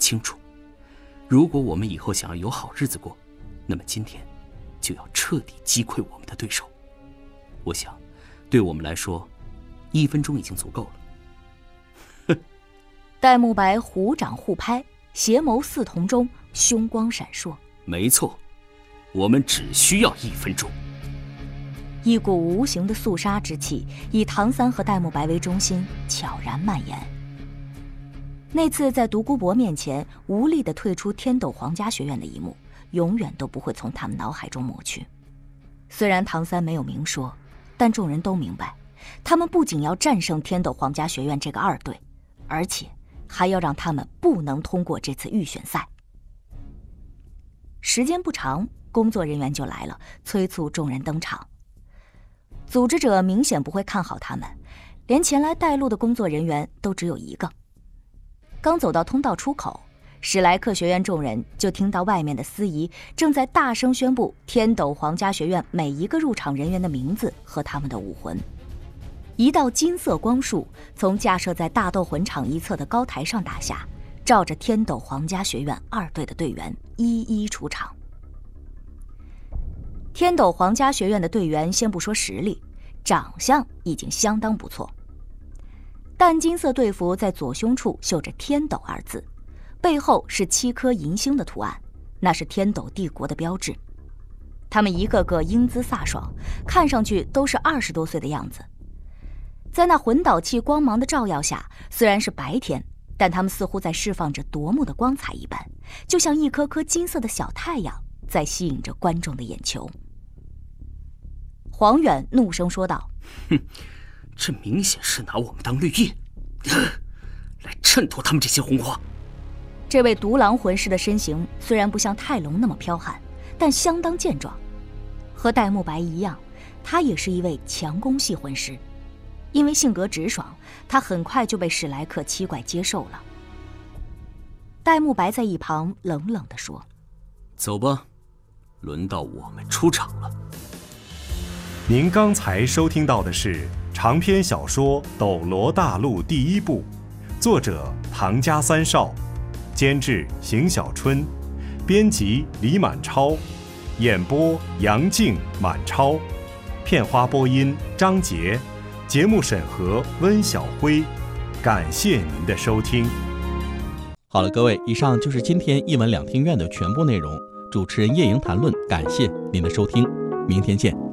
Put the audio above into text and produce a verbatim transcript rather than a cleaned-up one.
清楚，如果我们以后想要有好日子过，那么今天就要彻底击溃我们的对手。我想，对我们来说，一分钟已经足够了。 戴沐白虎掌互拍，邪眸似铜钟，凶光闪烁。 没错，我们只需要一分钟。 一股无形的肃杀之气以唐三和戴沐白为中心悄然蔓延。那次在独孤博面前无力地退出天斗皇家学院的一幕，永远都不会从他们脑海中抹去。虽然唐三没有明说，但众人都明白，他们不仅要战胜天斗皇家学院这个二队，而且还要让他们不能通过这次预选赛。时间不长，工作人员就来了，催促众人登场。组织者明显不会看好他们，连前来带路的工作人员都只有一个。刚走到通道出口，史莱克学院众人就听到外面的司仪正在大声宣布天斗皇家学院每一个入场人员的名字和他们的武魂。一道金色光束从架设在大斗魂场一侧的高台上打下，照着天斗皇家学院二队的队员一一出场。天斗皇家学院的队员先不说实力，长相已经相当不错。淡金色队服在左胸处绣着天斗二字，背后是七颗银星的图案，那是天斗帝国的标志。他们一个个英姿飒爽，看上去都是二十多岁的样子。在那魂导器光芒的照耀下，虽然是白天，但他们似乎在释放着夺目的光彩一般，就像一颗颗金色的小太阳，在吸引着观众的眼球。黄远怒声说道： 哼，这明显是拿我们当绿叶，来衬托他们这些红花。 这位独狼魂师的身形虽然不像泰隆那么剽悍，但相当健壮。和戴沐白一样，他也是一位强攻系魂师。因为性格直爽，他很快就被史莱克七怪接受了。戴沐白在一旁冷冷地说： 走吧，轮到我们出场了。 您刚才收听到的是长篇小说《斗罗大陆》第一部，作者唐家三少，监制邢小春，编辑李满超，演播杨静、满超，片花播音张杰，节目审核温小辉，感谢您的收听。 好了，各位，以上就是今天一文两厅院的全部内容。主持人叶莹谈论，感谢您的收听，明天见。